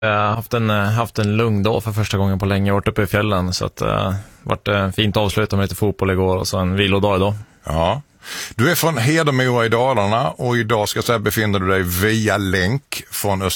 Jag har haft en lugn dag för första gången på länge. Jag har varit uppe i fjällen, så att varit fint avslut med lite fotboll igår och så en vilodag idag. Ja. Du är från Hedemora i Dalarna och idag ska jag säga befinner du dig via länk från